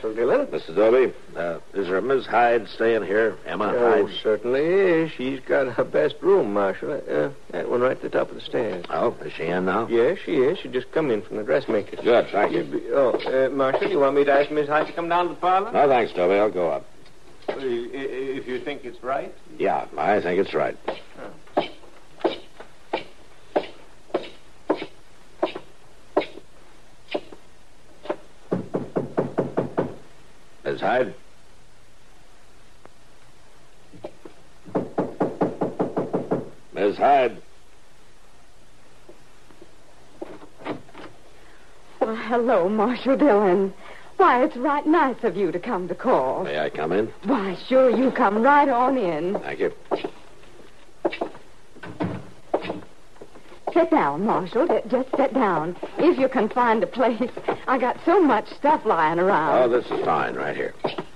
Marshal Dillon. Mr. Dobie, is there a Miss Hyde staying here? Emma Hyde? Certainly is. She's got her best room, Marshal. That one right at the top of the stairs. Oh, is she in now? Yes, she is. She just come in from the dressmaker's. Good, thank you. Marshal, you want me to ask Miss Hyde to come down to the parlor? No, thanks, Dobie. I'll go up. If you think it's right. Yeah, I think it's right. Miss Hyde? Miss Hyde? Well, hello, Marshal Dillon. Why, it's right nice of you to come to call. May I come in? Why, sure, you come right on in. Thank you. Sit down, Marshal. Just sit down. If you can find a place. I got so much stuff lying around. Oh, this is fine, right here.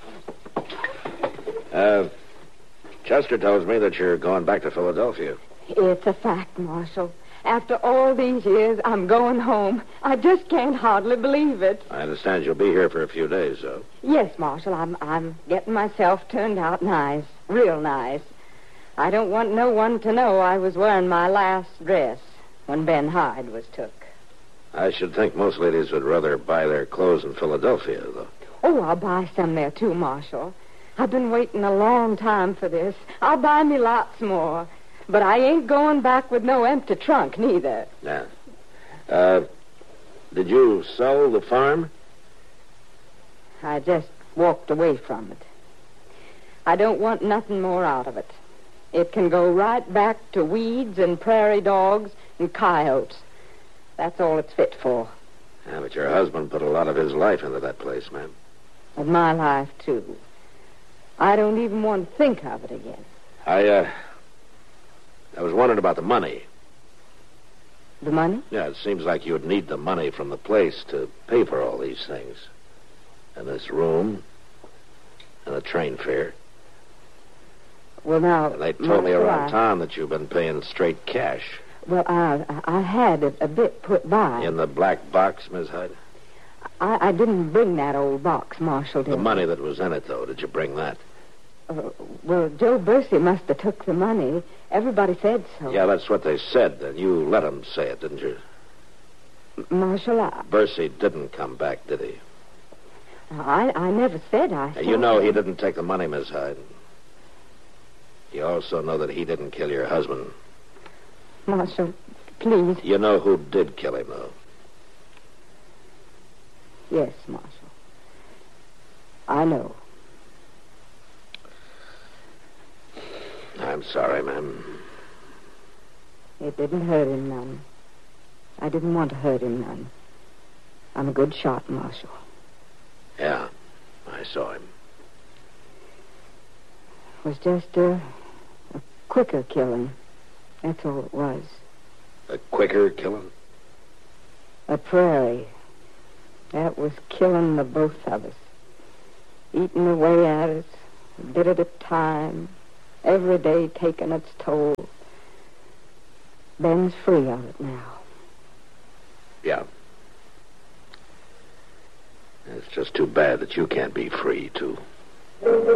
Chester tells me that you're going back to Philadelphia. It's a fact, Marshal. After all these years, I'm going home. I just can't hardly believe it. I understand you'll be here for a few days, though. Yes, Marshal, I'm getting myself turned out nice. Real nice. I don't want no one to know I was wearing my last dress when Ben Hyde was took. I should think most ladies would rather buy their clothes in Philadelphia, though. Oh, I'll buy some there, too, Marshal. I've been waiting a long time for this. I'll buy me lots more. But I ain't going back with no empty trunk, neither. Yeah. Did you sell the farm? I just walked away from it. I don't want nothing more out of it. It can go right back to weeds and prairie dogs and coyotes. That's all it's fit for. Yeah, but your husband put a lot of his life into that place, ma'am. And my life, too. I don't even want to think of it again. I was wondering about the money. The money? Yeah, it seems like you'd need the money from the place to pay for all these things. And this room, and the train fare. Well, now... And they told me around town that you've been paying straight cash. Well, I had a bit put by. In the black box, Miss Hyde? I didn't bring that old box, Marshal. The money that was in it, though, did you bring that? Well, Joe Bursey must have took the money. Everybody said so. Yeah, that's what they said, and you let them say it, didn't you? Marshal, Bursey didn't come back, did he? I never said I saw You know he didn't take the money, Miss Hyde. You also know that he didn't kill your husband. Marshal, please. You know who did kill him, though? Yes, Marshal. I know. I'm sorry, ma'am. It didn't hurt him none. I didn't want to hurt him none. I'm a good shot, Marshal. Yeah, I saw him. It was just a quicker killing. That's all it was. A quicker killing? A prairie. That was killing the both of us. Eating away at us, a bit at a time. Every day taking its toll. Ben's free of it now. Yeah. It's just too bad that you can't be free, too.